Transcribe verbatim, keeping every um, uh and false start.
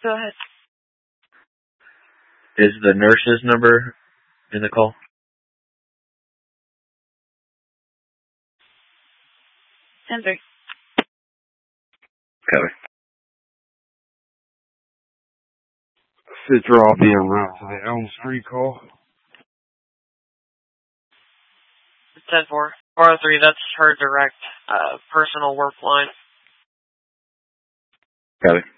Go ahead. Is the nurse's number in the call? ten three. Copy. Citra, I'll be en route to the Elm Street call. ten four. four oh three, that's her direct uh, personal work line. Copy.